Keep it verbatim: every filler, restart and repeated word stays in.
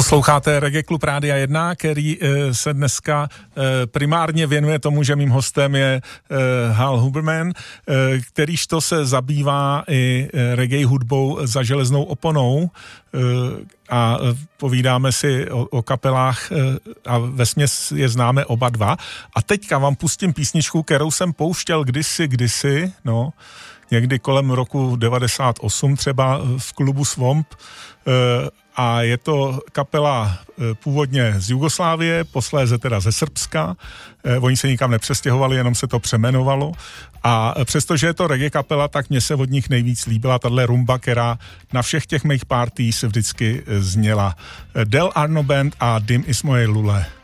Posloucháte Reggae Klub Rádia jedna, který e, se dneska e, primárně věnuje tomu, že mým hostem je e, Hal Huberman, e, kterýž to se zabývá i e, reggae hudbou za železnou oponou e, a povídáme si o, o kapelách e, a vesměs je známe oba dva. A teďka vám pustím písničku, kterou jsem pouštěl kdysi, kdysi, no, někdy kolem roku devadesát osm třeba v klubu Swamp, e, a je to kapela původně z Jugoslávie, posléze teda ze Srbska. Oni se nikam nepřestěhovali, jenom se to přemenovalo. A přestože je to reggae kapela, tak mně se od nich nejvíc líbila tahle rumba, která na všech těch mých parties vždycky zněla. Del Arno Band a Dim is moje lule.